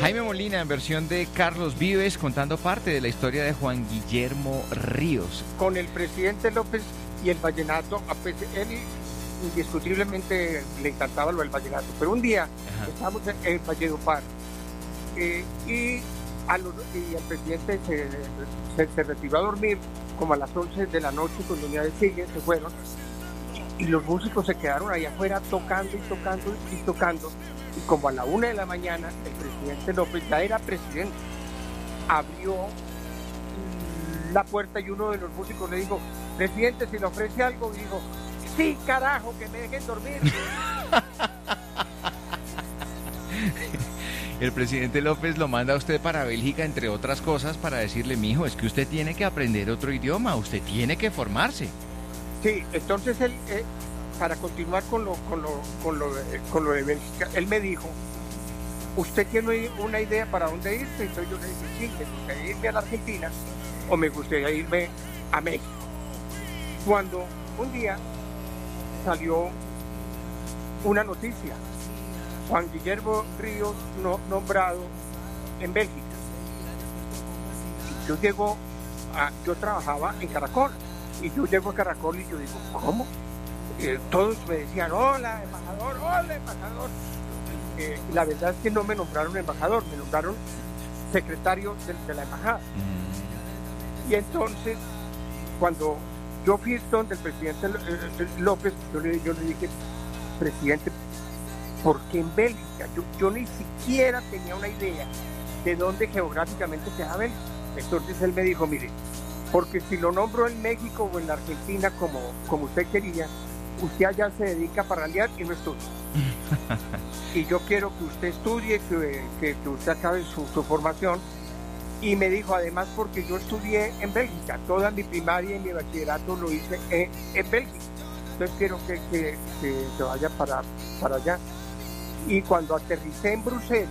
Jaime Molina en versión de Carlos Vives contando parte de la historia de Juan Guillermo Ríos. Con el presidente López y el vallenato, él indiscutiblemente le encantaba lo del vallenato, pero un día estábamos en Valledupar y el presidente se retiró a dormir como a las 11 de la noche con doña Cecilia, se fueron y los músicos se quedaron ahí afuera tocando y tocando y tocando. Y como a la 1 de la mañana, el presidente López, ya era presidente, abrió la puerta y uno de los músicos le dijo: presidente, si le ofrece algo, y dijo: sí, carajo, que me dejen dormir. El presidente López lo manda a usted para Bélgica, entre otras cosas, para decirle: mijo, es que usted tiene que aprender otro idioma, usted tiene que formarse. Sí, entonces él... para continuar con lo de Bélgica, él me dijo: ¿usted tiene una idea para dónde irse? Entonces yo le dije: sí, me gustaría irme a la Argentina o me gustaría irme a México. Cuando un día salió una noticia: Juan Guillermo Ríos nombrado en Bélgica. Yo trabajaba en Caracol, y yo llego a Caracol y yo digo: ¿cómo? Todos me decían: hola, embajador, hola, embajador. La verdad es que no me nombraron embajador, me nombraron secretario de la embajada. Y entonces, cuando yo fui donde el presidente López, yo le dije: presidente, ¿por qué en Bélgica? Yo ni siquiera tenía una idea de dónde geográficamente queda Bélgica. Entonces él me dijo: mire, porque si lo nombro en México o en la Argentina como usted quería, usted allá se dedica a parrandear y no estudia. Y yo quiero que usted estudie, que usted acabe su formación. Y me dijo: además, porque yo estudié en Bélgica, toda mi primaria y mi bachillerato lo hice en Bélgica. Entonces quiero que se vaya para allá. Y cuando aterricé en Bruselas,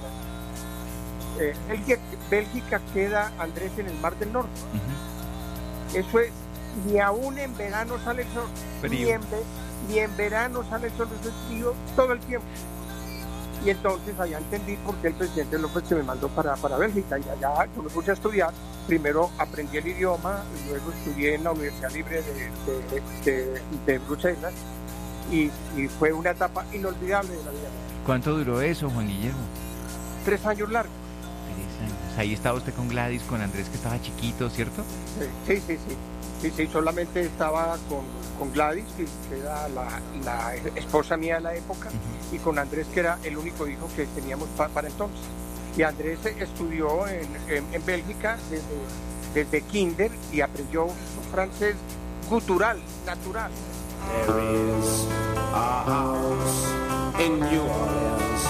Bélgica queda, Andrés, en el Mar del Norte. Eso es, ni aún en verano sale el sol, ni en verano sale el sol, eso es frío todo el tiempo. Y entonces allá entendí por qué el presidente López se me mandó para Bélgica, y allá yo me puse a estudiar. Primero aprendí el idioma, luego estudié en la Universidad Libre de Bruselas, y fue una etapa inolvidable de la vida. ¿Cuánto duró eso, Juan Guillermo? 3 años largos. 3 años. Ahí estaba usted con Gladys, con Andrés, que estaba chiquito, ¿cierto? Sí, solamente estaba con Gladys, que era la esposa mía de la época, y con Andrés, que era el único hijo que teníamos para entonces. Y Andrés estudió en Bélgica desde kinder y aprendió un francés gutural, natural.